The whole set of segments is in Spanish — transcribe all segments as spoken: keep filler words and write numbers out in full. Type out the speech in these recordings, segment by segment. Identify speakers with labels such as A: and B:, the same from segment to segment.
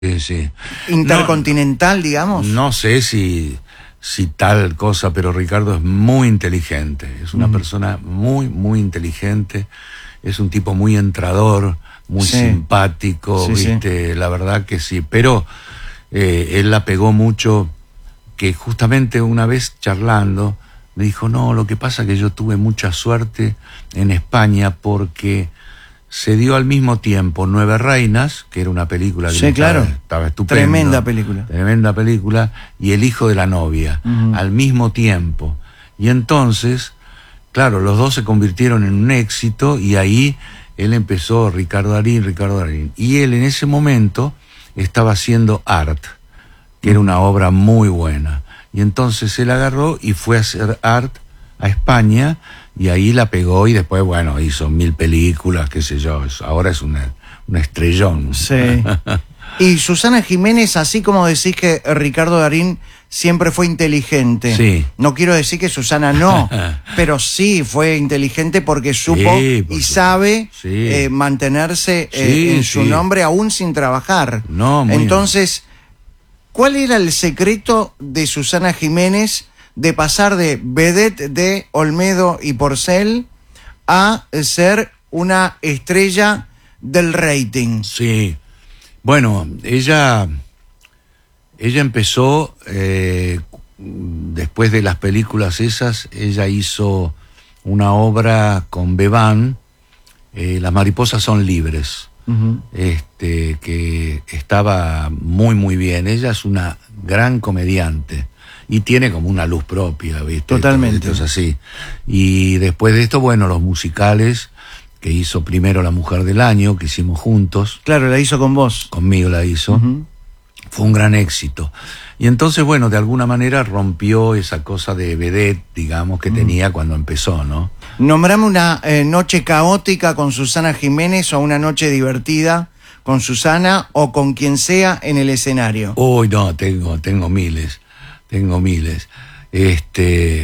A: Sí, sí.
B: Intercontinental, no, digamos.
A: No sé si, si tal cosa, pero Ricardo es muy inteligente. Es una mm. persona muy, muy inteligente. Es un tipo muy entrador, muy sí. simpático, sí, ¿viste? Sí. La verdad que sí. Pero eh, él la pegó mucho, que justamente una vez charlando, me dijo, no, lo que pasa es que yo tuve mucha suerte en España porque se dio al mismo tiempo Nueve Reinas, que era una película que
B: sí,
A: estaba,
B: claro.
A: estaba estupenda.
B: Tremenda película.
A: Tremenda película, y El hijo de la novia, uh-huh. al mismo tiempo. Y entonces, claro, los dos se convirtieron en un éxito, y ahí él empezó, Ricardo Darín, Ricardo Darín. Y él en ese momento estaba haciendo Art, que uh-huh. era una obra muy buena. Y entonces él agarró y fue a hacer Art a España, y ahí la pegó, y después, bueno, hizo mil películas, qué sé yo, ahora es una, una estrellón.
B: Sí. Y Susana Jiménez, así como decís que Ricardo Darín siempre fue inteligente,
A: sí.
B: no quiero decir que Susana no, pero sí fue inteligente porque supo sí, por y supuesto. sabe sí. eh, mantenerse eh,
A: sí,
B: en su
A: sí.
B: nombre aún sin trabajar.
A: No, muy
B: Entonces, ¿cuál era el secreto de Susana Jiménez de pasar de vedette de Olmedo y Porcel a ser una estrella del rating?
A: Sí, bueno, ella ella empezó eh, después de las películas esas, ella hizo una obra con Bebán, eh, Las mariposas son libres, uh-huh. este que estaba muy muy bien. Ella es una gran comediante y tiene como una luz propia, ¿viste?
B: Totalmente.
A: Esto es así. Y después de esto, bueno, los musicales, que hizo primero La Mujer del Año, que hicimos juntos.
B: Claro, la hizo con vos.
A: Conmigo la hizo.
B: Uh-huh.
A: Fue un gran éxito. Y entonces, bueno, de alguna manera rompió esa cosa de vedette, digamos, que uh-huh. tenía cuando empezó, ¿no?
B: Nombrame una eh, noche caótica con Susana Jiménez o una noche divertida con Susana o con quien sea en el escenario.
A: Uy, no, tengo, tengo miles. Tengo miles. Este,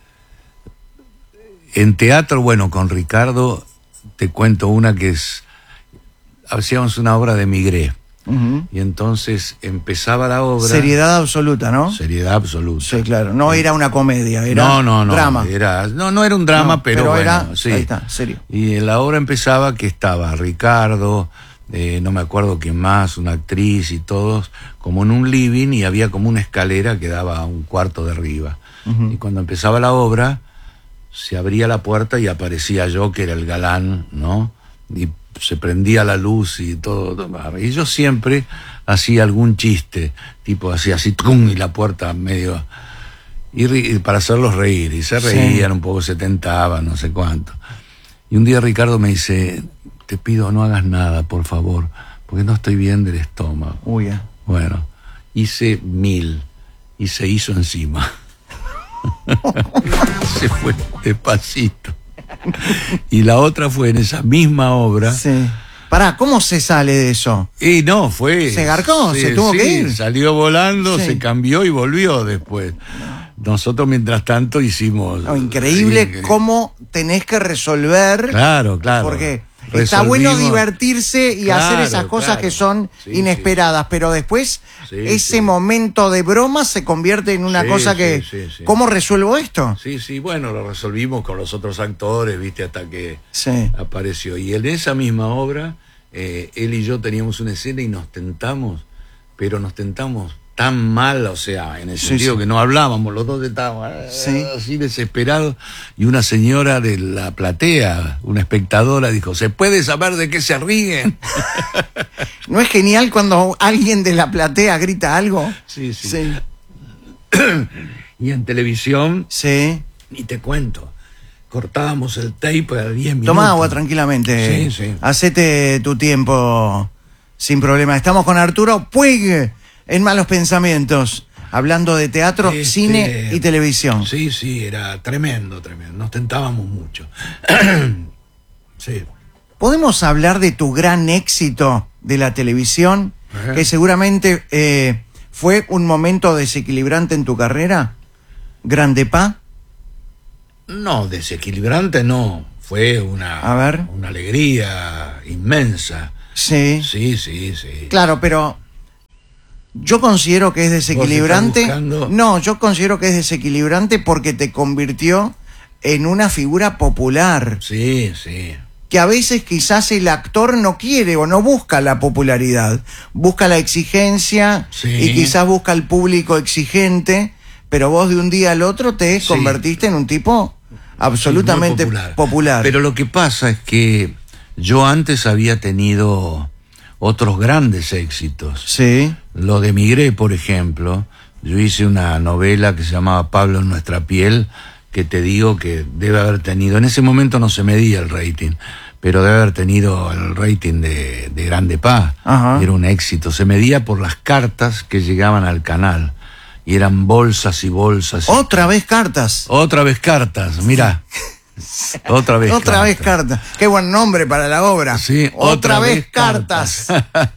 A: en teatro, bueno, con Ricardo, te cuento una que es, hacíamos una obra de Migré, uh-huh. y entonces empezaba la obra.
B: Seriedad absoluta, ¿no?
A: Seriedad absoluta.
B: Sí, claro. No era una comedia, era
A: no, no, no,
B: drama.
A: Era, no, no era un drama, no, pero,
B: pero
A: bueno,
B: era,
A: sí.
B: Ahí está, serio.
A: Y en la obra empezaba que estaba Ricardo, Eh, no me acuerdo quién más, una actriz y todos, como en un living, y había como una escalera que daba a un cuarto de arriba. Uh-huh. Y cuando empezaba la obra, se abría la puerta y aparecía yo, que era el galán, ¿no? Y se prendía la luz y todo. Y yo siempre hacía algún chiste, tipo hacía así, ¡tum! Y la puerta medio... Y, y para hacerlos reír, y se reían, sí. un poco se tentaban, no sé cuánto. Y un día Ricardo me dice... te pido no hagas nada, por favor, porque no estoy bien del estómago.
B: Uy, yeah.
A: Bueno, hice mil y se hizo encima. Se fue despacito. Y la otra fue en esa misma obra.
B: Sí. Pará, ¿cómo se sale de eso?
A: Y no, fue...
B: ¿Se garcó?
A: Sí,
B: ¿Se tuvo
A: sí,
B: que ir?
A: Salió volando,
B: sí.
A: se cambió y volvió después. Nosotros, mientras tanto, hicimos...
B: No, increíble sí, cómo tenés que resolver.
A: Claro, claro.
B: Porque
A: Resolvimos.
B: Está bueno divertirse y
A: claro,
B: hacer esas cosas
A: claro.
B: que son sí, inesperadas, sí. pero después
A: sí,
B: ese
A: sí.
B: momento de broma se convierte en una
A: sí,
B: cosa
A: sí,
B: que...
A: sí, sí.
B: ¿Cómo resuelvo esto?
A: Sí, sí, bueno, lo resolvimos con los otros actores, viste, hasta que
B: sí.
A: apareció. Y en esa misma obra, eh, él y yo teníamos una escena y nos tentamos, pero nos tentamos tan mal, o sea, en el sí, sentido sí. que no hablábamos, los dos estábamos
B: sí.
A: así desesperados, y una señora de la platea, una espectadora, dijo, ¿se puede saber de qué se ríen?
B: ¿No es genial cuando alguien de la platea grita algo?
A: Sí, sí.
B: sí.
A: Y en televisión,
B: sí.
A: ni te cuento, cortábamos el tape a diez minutos.
B: Toma agua tranquilamente,
A: sí, sí.
B: hacete tu tiempo sin problema. Estamos con Arturo Puig en Malos Pensamientos, hablando de teatro, este, cine y televisión.
A: Sí, sí, era tremendo, tremendo. Nos tentábamos mucho. Sí.
B: ¿Podemos hablar de tu gran éxito de la televisión? Ajá. Que seguramente eh, fue un momento desequilibrante en tu carrera. ¿Grande Pa?
A: No, desequilibrante no. Fue una,
B: A ver.
A: una alegría inmensa.
B: Sí.
A: Sí, sí, sí.
B: Claro, pero... Yo considero que es desequilibrante.
A: ¿Vos estás buscando?
B: No, yo considero que es desequilibrante porque te convirtió en una figura popular.
A: Sí, sí.
B: Que a veces quizás el actor no quiere o no busca la popularidad, busca la exigencia
A: Sí.
B: y quizás busca el público exigente, pero vos de un día al otro te
A: Sí.
B: convertiste en un tipo absolutamente
A: Sí, muy popular.
B: popular.
A: Pero lo que pasa es que yo antes había tenido otros grandes éxitos.
B: Sí,
A: Lo de Migré, por ejemplo, yo hice una novela que se llamaba Pablo en nuestra piel, que te digo que debe haber tenido, en ese momento no se medía el rating, pero debe haber tenido el rating de, de Grande Paz.
B: Ajá.
A: Era un éxito, se medía por las cartas que llegaban al canal, y eran bolsas y bolsas.
B: otra vez cartas.
A: Otra vez cartas, mira. Otra vez
B: Otra vez cartas. Qué buen nombre para la obra.
A: Sí,
B: otra, vez cartas.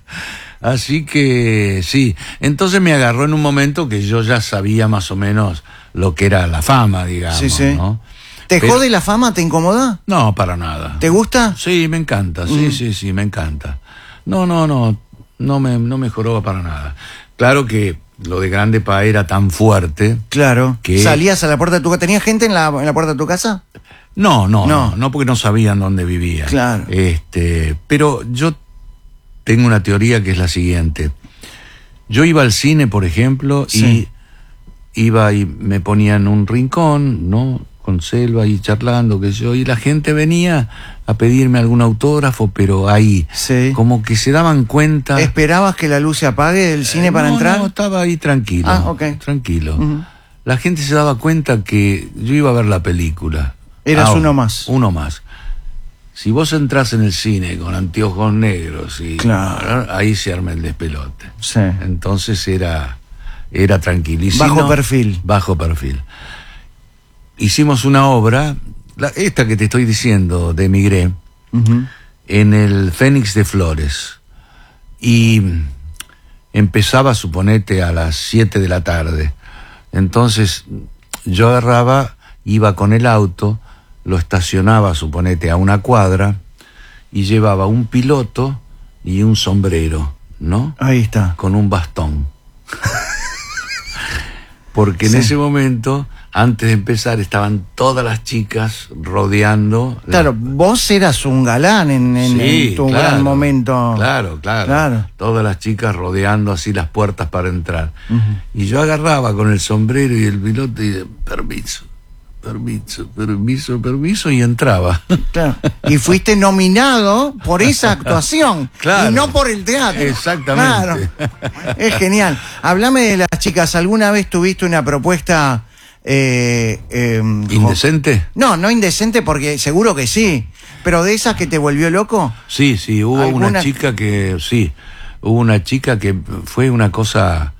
A: Así que sí, entonces me agarró en un momento que yo ya sabía más o menos lo que era la fama, digamos,
B: Sí, sí.
A: ¿no?
B: ¿Te
A: Pero-
B: jode la fama? ¿Te incomoda?
A: No, para nada.
B: ¿Te gusta?
A: Sí, me encanta, sí,
B: Mm.
A: sí, sí, me encanta. No, no, no, no me, no me joroba para nada. Claro que lo de Grande Pa era tan fuerte.
B: Claro.
A: ¿Qué?
B: ¿Salías a la puerta de tu casa? ¿Tenías gente en la, en la puerta de tu casa?
A: No, no,
B: No.
A: no, no, porque no sabían dónde vivía.
B: Claro.
A: Este, pero yo tengo una teoría que es la siguiente. Yo iba al cine, por ejemplo,
B: Sí.
A: y iba y me ponía en un rincón, ¿no? Con Selva y charlando, qué sé yo, y la gente venía a pedirme algún autógrafo, pero ahí,
B: Sí.
A: como que se daban cuenta.
B: ¿Esperabas que la luz se apague del cine
A: Eh,
B: para
A: no,
B: entrar?
A: No, estaba ahí tranquilo.
B: Ah, ok.
A: Tranquilo.
B: Ujú.
A: La gente se daba cuenta que yo iba a ver la película.
B: Eras
A: Ahora,
B: uno más.
A: Uno más. Si vos entras en el cine con anteojos negros y
B: Claro.
A: ahí se arma el despelote.
B: Sí.
A: Entonces era era tranquilísimo.
B: Bajo perfil.
A: Bajo perfil. Hicimos una obra, la- esta que te estoy diciendo de Migré,
B: Ujú.
A: en el Fénix de Flores. Y empezaba, suponete, a las siete de la tarde. Entonces yo agarraba, iba con el auto, lo estacionaba, suponete, a una cuadra, y llevaba un piloto y un sombrero, ¿no?
B: Ahí está.
A: Con un bastón. Porque en
B: Sí.
A: ese momento, antes de empezar, estaban todas las chicas rodeando. la-
B: Claro, vos eras un galán en, en-
A: Sí,
B: en tu
A: claro,
B: gran momento.
A: Claro, claro,
B: Claro.
A: Todas las chicas rodeando así las puertas para entrar. Y yo agarraba con el sombrero y el piloto y de, permiso, permiso, permiso, permiso, y entraba.
B: Claro. Y fuiste nominado por esa actuación.
A: Claro.
B: Y no por el teatro.
A: Exactamente.
B: Claro. Es genial. Háblame de las chicas. ¿Alguna vez tuviste una propuesta... Eh, eh,
A: ¿Indecente?
B: No, no indecente porque seguro que sí. Pero de esas que te volvió loco.
A: Sí, sí, hubo
B: ¿Alguna?
A: una chica que, sí, hubo una chica que fue una cosa,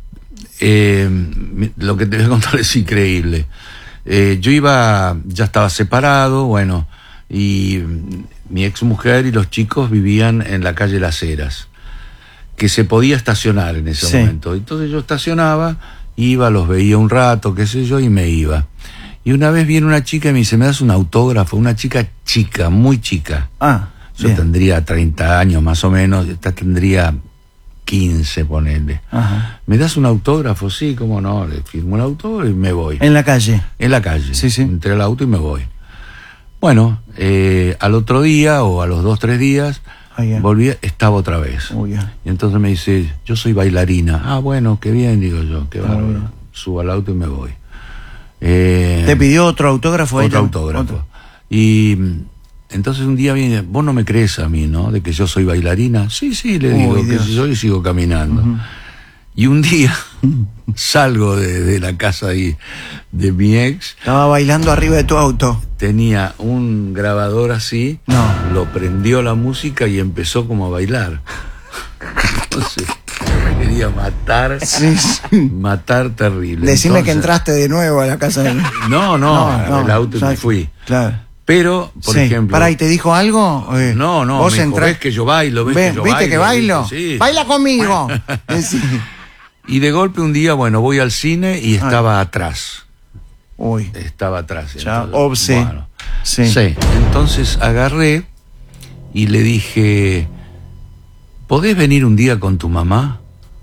A: eh, mi- lo que te voy a contar es increíble. Eh, yo iba, ya estaba separado, bueno, y mi ex mujer y los chicos vivían en la calle Las Heras, que se podía estacionar en ese
B: Sí.
A: momento. Entonces yo estacionaba, iba, los veía un rato, qué sé yo, y me iba. Y una vez viene una chica y me dice, ¿me das un autógrafo? Una chica chica, muy chica.
B: Ah,
A: Yo
B: bien.
A: tendría treinta años más o menos, esta tendría quince, ponele.
B: Ajá.
A: ¿Me das un autógrafo? Sí, cómo no, le firmo un autógrafo y me voy.
B: En la calle.
A: En la calle.
B: Sí, sí.
A: Entré al auto y me voy. Bueno, eh, al otro día o a los dos, tres días,
B: Ah, ya.
A: volví, estaba otra vez.
B: Uy, ya.
A: Y entonces me dice, yo soy bailarina. Ah, bueno, qué bien, digo yo, qué
B: Ah,
A: bárbaro.
B: bien.
A: Subo al auto y me voy. Eh,
B: ¿Te pidió otro autógrafo?
A: otro
B: ella?
A: autógrafo.
B: Otro.
A: Y mm, entonces un día viene, vos no me crees a mí, ¿no? De que yo soy bailarina. Sí, sí, le
B: Uy,
A: digo que
B: Dios.
A: yo y sigo caminando. Y un día salgo de, de la casa de, de mi ex,
B: Estaba bailando arriba de tu auto.
A: tenía un grabador así,
B: No.
A: lo prendió la música y empezó como a bailar. Entonces, me quería matar,
B: Sí, sí.
A: matar terrible.
B: Decime que
A: Entonces,
B: entraste de nuevo a la casa de...
A: No, no, el auto y
B: ya-
A: me fui.
B: Claro.
A: Pero, por
B: Sí.
A: ejemplo...
B: Pará, ¿y te dijo algo? Eh,
A: No, no,
B: vos
A: me dijo,
B: entrás-
A: ves que yo bailo, ves
B: Ve-
A: que yo
B: ¿Viste
A: bailo.
B: que bailo?
A: ¿viste? Sí.
B: ¡Baila conmigo! Eh, sí.
A: Y de golpe un día, bueno, voy al cine y estaba atrás.
B: Uy.
A: Estaba atrás.
B: Ya,
A: Entonces,
B: obse.
A: bueno,
B: Sí.
A: sí. Entonces agarré y le dije, ¿podés venir un día con tu mamá?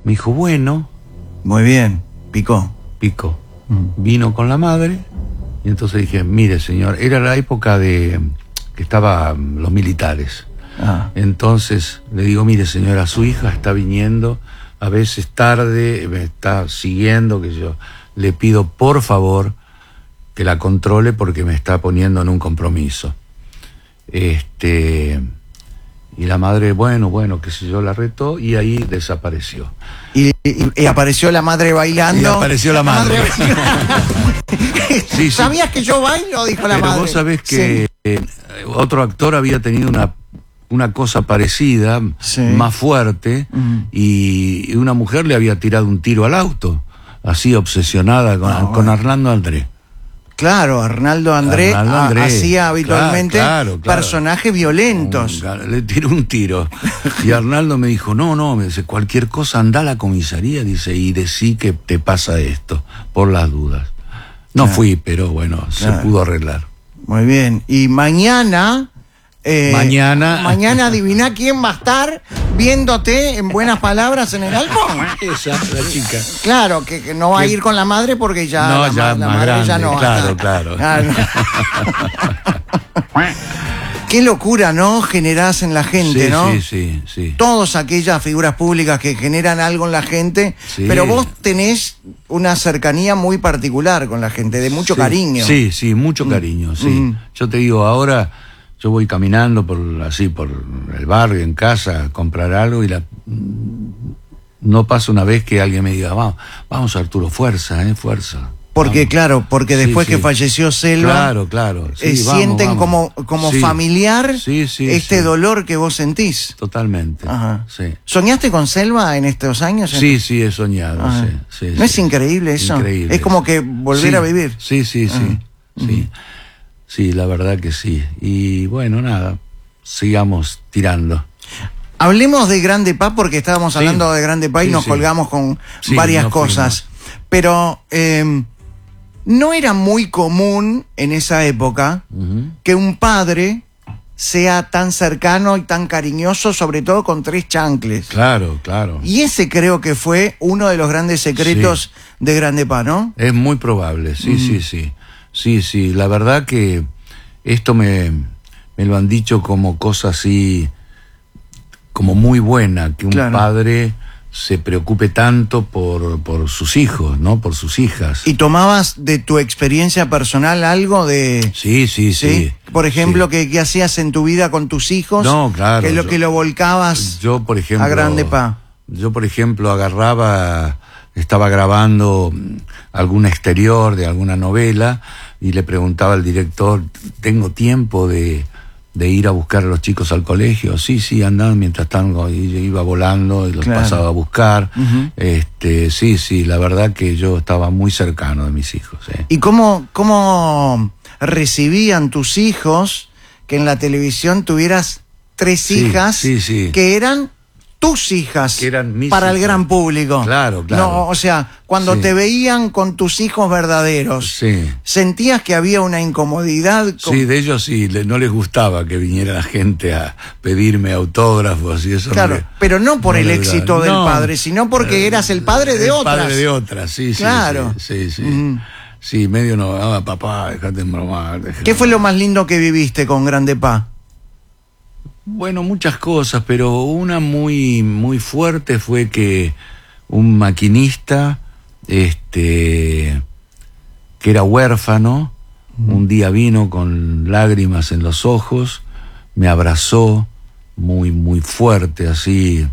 A: Me dijo, bueno.
B: Muy bien, picó.
A: Picó. Mm. Vino con la madre, y entonces dije, mire señor, era la época de que estaban los militares. Ah. Entonces le digo, mire señora, su hija está viniendo, a veces tarde, me está siguiendo, que yo le pido por favor que la controle porque me está poniendo en un compromiso. Este... Y la madre, bueno, bueno, qué sé yo, la retó y ahí desapareció.
B: Y, y, y apareció la madre bailando.
A: Y apareció la madre.
B: La madre sí, ¿Sabías sí. que yo bailo? Dijo la
A: Pero
B: madre.
A: Vos sabés que sí. eh, otro actor había tenido una, una cosa parecida, sí. más fuerte, mm. y, y una mujer le había tirado un tiro al auto, así obsesionada con, ah, con bueno. Arnaldo André.
B: Claro, Arnaldo André,
A: Arnaldo André
B: hacía habitualmente claro, claro, claro. personajes violentos.
A: Un, le tiró un tiro. Y Arnaldo me dijo, no, no, me dice, cualquier cosa anda a la comisaría, dice, y decí que te pasa esto, por las dudas. No claro. fui, pero bueno, claro. se pudo arreglar.
B: Muy bien. Y mañana...
A: Eh, mañana
B: mañana adivina quién va a estar viéndote en Buenas Palabras en el Halcón.
A: Esa, la chica.
B: Claro, que, que no va a ir con la madre porque ya
A: no,
B: la,
A: ya
B: la
A: más
B: madre
A: grande,
B: ya no
A: claro,
B: va a
A: claro,
B: claro. Qué locura, ¿no? Generás en la gente,
A: sí,
B: ¿no?
A: Sí, sí, sí.
B: Todas aquellas figuras públicas que generan algo en la gente, sí. pero vos tenés una cercanía muy particular con la gente, de mucho
A: sí,
B: cariño.
A: Sí, sí, mucho cariño, sí. Mm. Yo te digo, ahora yo voy caminando por así por el barrio, en casa, a comprar algo y la no pasa una vez que alguien me diga, vamos, vamos Arturo, fuerza, eh, fuerza.
B: Porque
A: vamos.
B: claro, porque después sí, que sí. falleció Selva,
A: claro, claro, sí,
B: eh,
A: vamos,
B: sienten
A: vamos.
B: como como
A: sí.
B: familiar
A: sí, sí,
B: este
A: sí.
B: dolor que vos sentís.
A: Totalmente.
B: Ajá.
A: Sí.
B: ¿Soñaste con Selva en estos años?
A: Sí, sí, he soñado. Sí, sí,
B: ¿No
A: sí.
B: es increíble eso?
A: Increíble.
B: Es como que volver
A: sí,
B: a vivir.
A: Sí, sí, sí. Uh-huh. Sí. Sí, la verdad que sí. Y bueno, nada, sigamos tirando.
B: Hablemos de Grande Pa porque estábamos hablando sí. de Grande Pa y sí, nos sí. colgamos con sí, varias no cosas. Fuimos. Pero eh, no era muy común en esa época uh-huh. que un padre sea tan cercano y tan cariñoso, sobre todo con tres chancles.
A: Claro, claro.
B: Y ese creo que fue uno de los grandes secretos sí. de Grande Pa, ¿no?
A: Es muy probable, sí, uh-huh. sí, sí. Sí, sí, la verdad que esto me, me lo han dicho como cosa así, como muy buena, que un claro. padre se preocupe tanto por, por sus hijos, ¿no? Por sus hijas.
B: ¿Y tomabas de tu experiencia personal algo de...?
A: Sí, sí, sí. ¿sí?
B: Por ejemplo,
A: sí.
B: ¿qué, ¿qué hacías en tu vida con tus hijos?
A: No, claro.
B: Que es lo
A: yo,
B: que lo volcabas
A: yo, por ejemplo,
B: a Grande Pa.
A: Yo, por ejemplo, agarraba, estaba grabando algún exterior de alguna novela y le preguntaba al director, ¿tengo tiempo de, de ir a buscar a los chicos al colegio? Sí, sí, andaban mientras tanto, y yo iba volando y los claro. pasaba a buscar. Uh-huh. Este, sí, sí, la verdad que yo estaba muy cercano de mis hijos. ¿eh?
B: ¿Y cómo, cómo recibían tus hijos que en la televisión tuvieras tres
A: sí,
B: hijas
A: sí, sí.
B: que eran tus hijas
A: que eran mis
B: para
A: hijas.
B: El gran público?
A: Claro, claro.
B: No, o sea, cuando sí. te veían con tus hijos verdaderos,
A: sí.
B: ¿sentías que había una incomodidad? Con...
A: Sí, de ellos sí, le, no les gustaba que viniera la gente a pedirme autógrafos y eso.
B: Claro,
A: no le,
B: pero no por
A: no
B: el éxito del no, padre, sino porque eh, eras el padre de
A: el
B: otras.
A: El padre de otras, sí, sí.
B: Claro.
A: Sí, sí. sí.
B: Mm.
A: Sí, medio no, ah, papá, dejate embromar.
B: ¿Qué fue lo más lindo que viviste con Grande Pa?
A: Bueno, muchas cosas, pero una muy muy fuerte fue que un maquinista este que era huérfano, mm. un día vino con lágrimas en los ojos, me abrazó muy muy fuerte así,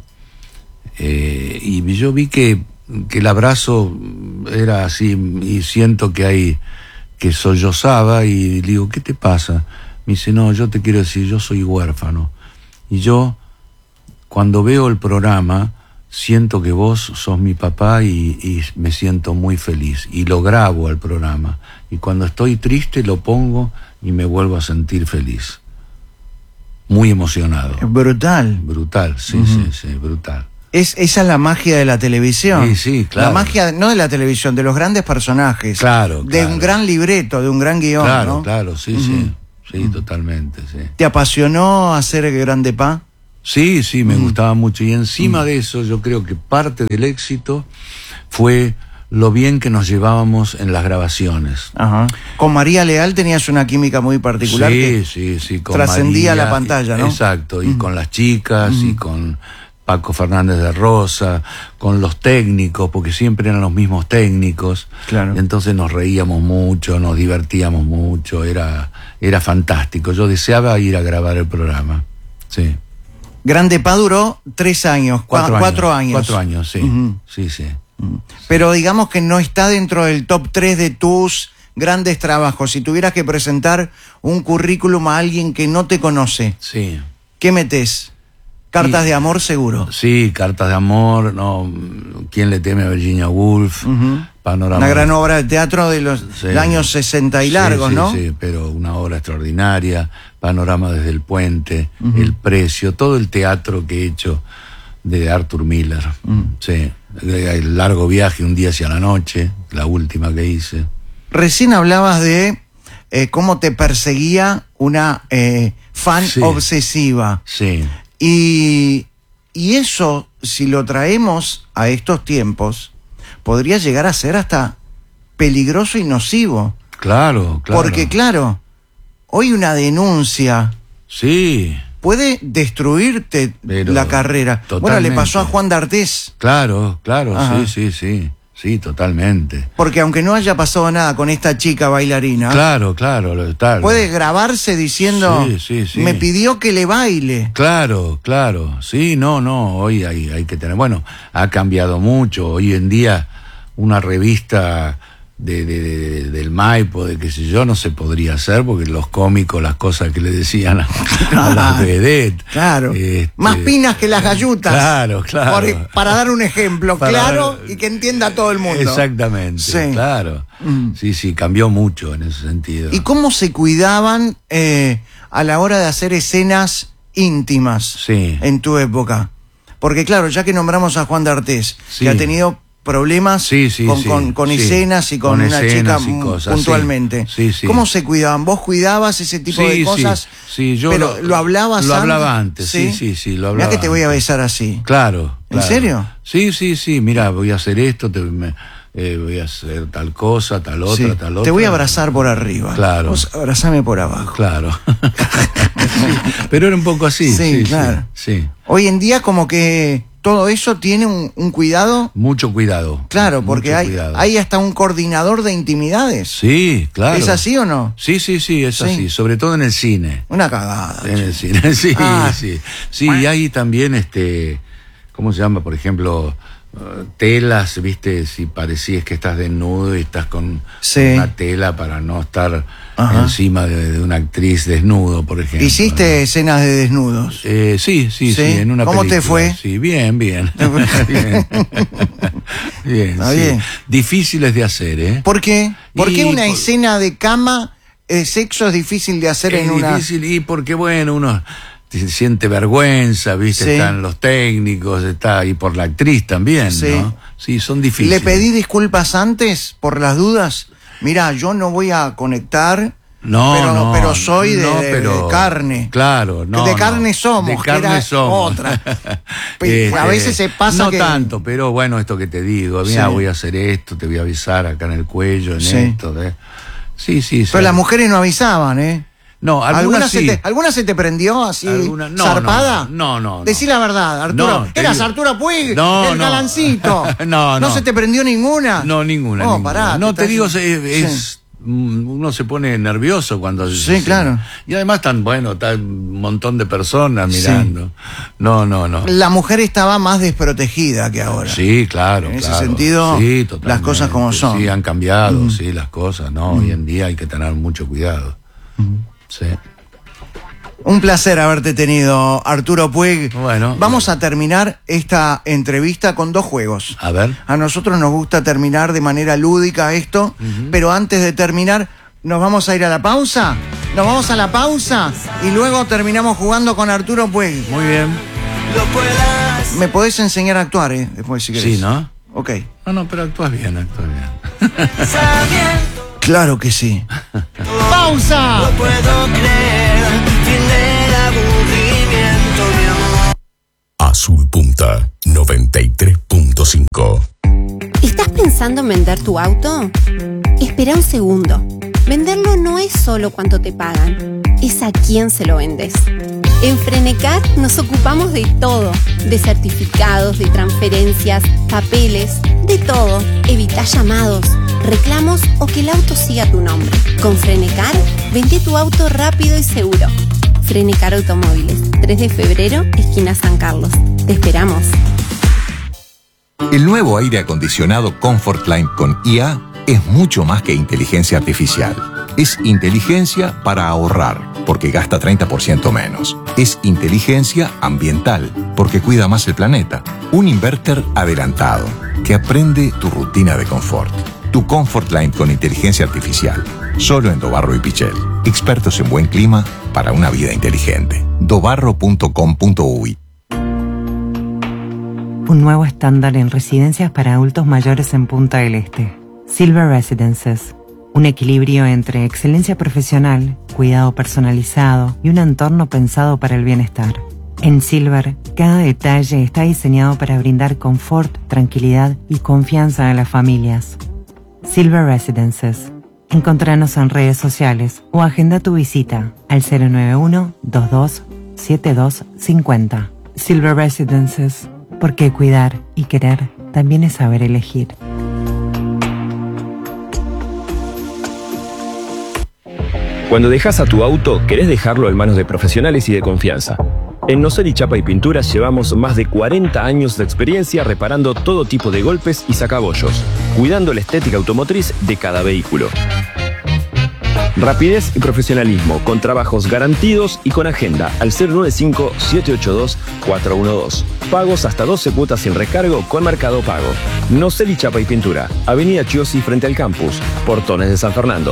A: eh, y yo vi que, que el abrazo era así y siento que hay que sollozaba y le digo, ¿qué te pasa? Me dice, no, yo te quiero decir, yo soy huérfano. Y yo, cuando veo el programa, siento que vos sos mi papá y, y me siento muy feliz. Y lo grabo al programa. Y cuando estoy triste lo pongo y me vuelvo a sentir feliz. Muy emocionado.
B: Brutal.
A: Brutal, sí, uh-huh. sí, sí, brutal.
B: Es, esa es la magia de la televisión.
A: Sí, sí, claro.
B: La magia, no de la televisión, de los grandes personajes.
A: Claro,
B: De
A: claro.
B: un gran libreto, de un gran guión,
A: Claro,
B: ¿no?
A: claro, sí, uh-huh. sí. Sí, totalmente, sí.
B: ¿Te apasionó hacer Grande Pa?
A: Sí, sí, me
B: Mm.
A: gustaba mucho. Y encima
B: Mm.
A: de eso, yo creo que parte del éxito fue lo bien que nos llevábamos en las grabaciones.
B: Ajá. Con María Leal tenías una química muy particular.
A: Sí,
B: que
A: sí, sí. Con
B: trascendía
A: María,
B: la pantalla, ¿no?
A: Exacto, y
B: Mm.
A: con las chicas,
B: Mm.
A: y con Paco Fernández de Rosa, con los técnicos, porque siempre eran los mismos técnicos.
B: Claro.
A: Y entonces nos reíamos mucho, nos divertíamos mucho, era, era fantástico. Yo deseaba ir a grabar el programa. Sí.
B: Grande Pa duró tres años,
A: Cuatro,
B: cua-
A: años,
B: cuatro años.
A: Cuatro años, sí.
B: Ujú.
A: Sí, sí.
B: Pero digamos que no está dentro del top tres de tus grandes trabajos. Si tuvieras que presentar un currículum a alguien que no te conoce,
A: Sí.
B: ¿qué metes? Cartas
A: Y-
B: de amor, seguro.
A: Sí, Cartas de amor, no, ¿Quién le teme a Virginia Woolf?
B: Ujú.
A: Panorama.
B: Una gran obra de teatro de los
A: Sí.
B: de años sesenta y
A: Sí,
B: largos,
A: sí,
B: ¿no?
A: Sí, pero una obra extraordinaria, Panorama desde el puente,
B: Ujú.
A: El precio, todo el teatro que he hecho de Arthur Miller.
B: Mm.
A: Sí, el largo viaje, Un día hacia la noche, la última que hice.
B: Recién hablabas de eh, cómo te perseguía una eh, fan
A: Sí.
B: obsesiva.
A: Sí,
B: Y, y eso, si lo traemos a estos tiempos, podría llegar a ser hasta peligroso y nocivo.
A: claro, claro.
B: Porque, claro, hoy una denuncia
A: Sí,
B: puede destruirte
A: Pero
B: la carrera. Bueno,
A: totalmente.
B: le pasó a Juan D'Artés.
A: claro, claro,
B: Ajá.
A: sí, sí, sí. Sí, totalmente.
B: Porque aunque no haya pasado nada con esta chica bailarina,
A: Claro, claro, lo está.
B: puede grabarse diciendo,
A: Sí, sí, sí.
B: me pidió que le baile.
A: Claro, claro. Sí, no, no, hoy hay, hay que tener... Bueno, ha cambiado mucho. Hoy en día una revista de, de, de- del Maipo, de qué sé yo, no se podría hacer porque los cómicos, las cosas que le decían a, a las vedettes.
B: Claro.
A: este,
B: Más pinas que las gallutas.
A: Claro, claro.
B: Por- para dar un ejemplo
A: Para
B: claro
A: dar-
B: y que entienda todo el mundo.
A: Exactamente,
B: Sí.
A: claro.
B: Mm.
A: Sí, sí, cambió mucho en ese sentido.
B: ¿Y cómo se cuidaban eh, a la hora de hacer escenas íntimas
A: Sí.
B: en tu época? Porque claro, ya que nombramos a Juan D'Artés,
A: Sí.
B: que ha tenido problemas
A: Sí, sí,
B: con,
A: sí,
B: con- con
A: sí.
B: escenas y con,
A: Con
B: una
A: escenas
B: chica
A: y
B: mm,
A: cosas,
B: puntualmente.
A: sí. Sí, sí.
B: ¿Cómo se cuidaban? ¿Vos cuidabas ese tipo
A: Sí,
B: de
A: sí,
B: cosas?
A: sí, yo
B: pero
A: lo-
B: lo, hablabas
A: lo
B: antes.
A: hablaba antes, sí, sí, sí, lo
B: Mirá
A: hablaba
B: que te voy a
A: antes.
B: besar así.
A: Claro,
B: ¿En
A: claro.
B: serio?
A: Sí, sí, sí, mira, voy a hacer esto, te- me- eh, voy a hacer tal cosa, tal otra,
B: Sí.
A: tal otra.
B: Te voy a abrazar por arriba.
A: Claro.
B: Vos abrazame por abajo.
A: Claro. Sí, pero era un poco así.
B: Sí,
A: Sí,
B: claro.
A: Sí, sí.
B: Hoy en día como que todo eso tiene un, un cuidado.
A: Mucho cuidado.
B: Claro, porque
A: mucho
B: hay,
A: cuidado.
B: hay hasta un coordinador de intimidades.
A: Sí, claro.
B: ¿Es así o no?
A: Sí, sí, sí, es
B: Sí.
A: así, sobre todo en el cine.
B: Una cagada.
A: En el cine, sí,
B: Ah.
A: sí. Sí, y hay también, este, ¿cómo se llama? Por ejemplo, eh, telas, ¿viste? Si parecías que estás desnudo y estás con
B: Sí.
A: una tela para no estar
B: Ajá.
A: encima de, de una actriz desnudo, por ejemplo.
B: ¿Hiciste escenas de desnudos?
A: Eh, sí, sí,
B: ¿Sí?
A: sí, en una
B: ¿Cómo te
A: película,
B: fue?
A: Sí, bien, bien. bien. Bien,
B: Está
A: sí.
B: bien.
A: Difíciles de hacer, ¿eh?
B: ¿Por qué? ¿Por qué
A: Y
B: una
A: por-
B: escena de cama, eh, sexo es difícil de hacer
A: Es
B: en una...
A: difícil y porque, bueno, uno t- siente vergüenza, ¿viste?
B: Sí.
A: Están los técnicos, está y por la actriz también,
B: Sí.
A: ¿no? Sí, son difíciles.
B: ¿Le pedí disculpas antes por las dudas? Mirá, yo no voy a conectar,
A: No,
B: pero,
A: no,
B: pero soy de,
A: no,
B: de-
A: pero-
B: de carne.
A: Claro, no.
B: De
A: no.
B: carne somos,
A: De
B: que
A: carne
B: era
A: somos.
B: otra. Pe- a veces se pasa
A: no
B: que-
A: tanto, pero bueno, esto que te digo, mira,
B: Sí.
A: voy a hacer esto, te voy a avisar acá en el cuello, en
B: Sí.
A: esto. ¿eh? Sí, sí, sí.
B: Pero las mujeres no avisaban, ¿eh?
A: No,
B: ¿Alguna,
A: algunas
B: se
A: sí.
B: te, ¿Alguna se te prendió así,
A: Alguna- no,
B: zarpada?
A: no, no, no, no.
B: Decí la verdad, Arturo.
A: No, te
B: Eras
A: digo-
B: Arturo Puig,
A: No,
B: el
A: no.
B: galancito.
A: No, no.
B: se te prendió ninguna?
A: No, ninguna.
B: Oh,
A: ninguna.
B: pará,
A: no,
B: te
A: te digo,
B: estás-
A: es, es-
B: Sí.
A: mm, uno se pone nervioso cuando...
B: Sí, claro.
A: Y además tan bueno, está un montón de personas
B: Sí.
A: mirando. No, no, no.
B: La mujer estaba más desprotegida que ahora.
A: Sí, claro.
B: En ese
A: claro.
B: sentido,
A: Sí, totalmente.
B: las cosas como son.
A: Sí, han cambiado,
B: Mm.
A: sí, las cosas, ¿no? Hoy en día hay que tener mucho cuidado. Sí.
B: Un placer haberte tenido, Arturo Puig.
A: Bueno.
B: Vamos a terminar esta entrevista con dos juegos.
A: A ver.
B: A nosotros nos gusta terminar de manera lúdica esto, pero antes de terminar, nos vamos a ir a la pausa. Nos vamos a la pausa y luego terminamos jugando con Arturo Puig.
A: Muy bien.
B: Me podés enseñar a actuar, ¿eh? Después, si querés.
A: Sí, ¿no?
B: Ok.
A: No, no, pero actúas bien, actúas bien.
B: Claro que sí. ¡Pausa!
C: No puedo creer, fin del aburrimiento, mi amor. Azul Punta noventa y tres punto cinco.
D: ¿Estás pensando en vender tu auto? Espera un segundo. Venderlo no es solo cuánto te pagan, es a quién se lo vendes. En Frenecar nos ocupamos de todo, de certificados, de transferencias, papeles, de todo. Evita llamados, reclamos o que el auto siga tu nombre. Con Frenecar, vende tu auto rápido y seguro. Frenecar Automóviles, tres de febrero, esquina San Carlos. Te esperamos.
E: El nuevo aire acondicionado Comfortline con I A es mucho más que inteligencia artificial. Es inteligencia para ahorrar, porque gasta treinta por ciento menos. Es inteligencia ambiental, porque cuida más el planeta. Un inverter adelantado, que aprende tu rutina de confort. Tu Comfortline con inteligencia artificial. Solo en Dobarro y Pichel. Expertos en buen clima para una vida inteligente. dobarro punto com punto uy.
F: Un nuevo estándar en residencias para adultos mayores en Punta del Este. Silver Residences. Un equilibrio entre excelencia profesional, cuidado personalizado y un entorno pensado para el bienestar. En Silver, cada detalle está diseñado para brindar confort, tranquilidad y confianza a las familias. Silver Residences. Encontranos en redes sociales o agenda tu visita al cero nueve uno, dos dos siete dos cinco cero. Silver Residences. Porque cuidar y querer también es saber elegir.
G: Cuando dejas a tu auto, querés dejarlo en manos de profesionales y de confianza. En Noceli Chapa y Pintura llevamos más de cuarenta años de experiencia reparando todo tipo de golpes y sacabollos, cuidando la estética automotriz de cada vehículo. Rapidez y profesionalismo, con trabajos garantidos y con agenda al cero nueve cinco, siete ocho dos, cuatro uno dos. Pagos hasta doce cuotas sin recargo con Mercado Pago. Noceli Chapa y Pintura, Avenida Chiosi frente al campus, Portones de San Fernando.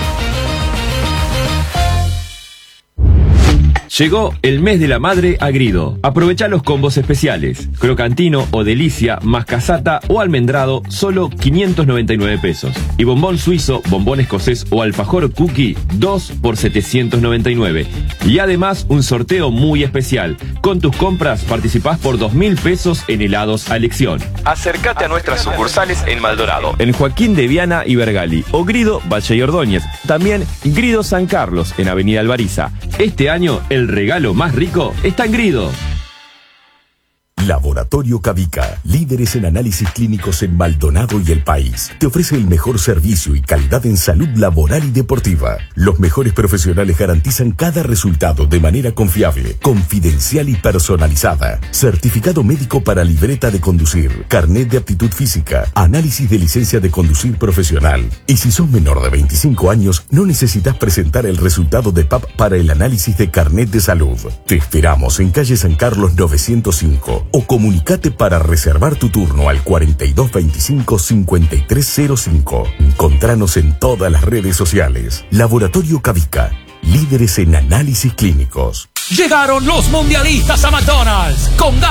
H: Llegó el mes de la madre a Grido. Aprovecha los combos especiales. Crocantino o delicia, más casata o almendrado, solo quinientos noventa y nueve pesos. Y bombón suizo, bombón escocés o alfajor cookie, dos por setecientos noventa y nueve. Y además un sorteo muy especial. Con tus compras participás por dos mil pesos en helados a elección. Acércate a nuestras sucursales en Maldonado, en Joaquín de Viana y Bergali, o Grido, Valle y Ordóñez. También Grido San Carlos, en Avenida Alvariza. Este año, el regalo más rico está en Grido.
C: Laboratorio Cavica, líderes en análisis clínicos en Maldonado y el país. Te ofrece el mejor servicio y calidad en salud laboral y deportiva. Los mejores profesionales garantizan cada resultado de manera confiable, confidencial y personalizada. Certificado médico para libreta de conducir, carnet de aptitud física, análisis de licencia de conducir profesional. Y si sos menor de veinticinco años, no necesitas presentar el resultado de P A P para el análisis de carnet de salud. Te esperamos en calle San Carlos novecientos cinco. O comunicate para reservar tu turno al cuarenta y dos veinticinco cincuenta y tres cero cinco. Encontranos en todas las redes sociales. Laboratorio Cavica, líderes en análisis clínicos.
I: Llegaron los mundialistas a McDonald's con